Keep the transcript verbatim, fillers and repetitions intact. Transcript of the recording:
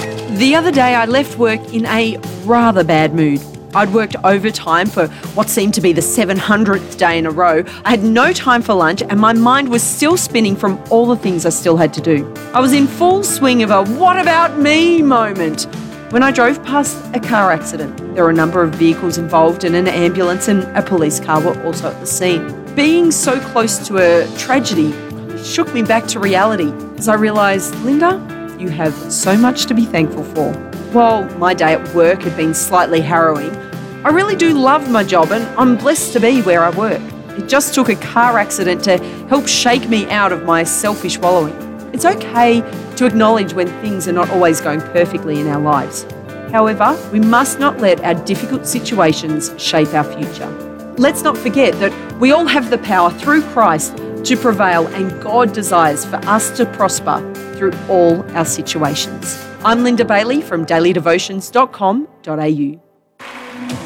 The other day I left work in a rather bad mood. I'd worked overtime for what seemed to be the seven hundredth day in a row. I had no time for lunch and my mind was still spinning from all the things I still had to do. I was in full swing of a what about me moment when I drove past a car accident. There were a number of vehicles involved and an ambulance and a police car were also at the scene. Being so close to a tragedy shook me back to reality as I realised, Linda, you have so much to be thankful for. While my day at work had been slightly harrowing, I really do love my job and I'm blessed to be where I work. It just took a car accident to help shake me out of my selfish wallowing. It's okay to acknowledge when things are not always going perfectly in our lives. However, we must not let our difficult situations shape our future. Let's not forget that we all have the power through Christ to prevail and God desires for us to prosper through all our situations. I'm Linda Bailey from daily devotions dot com dot a u.